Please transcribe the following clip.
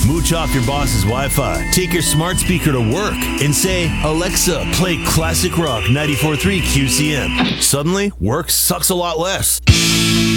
Mooch off your boss's Wi-Fi. Take your smart speaker to work and say, Alexa, play classic rock 94.3 QCM. Suddenly, work sucks a lot less.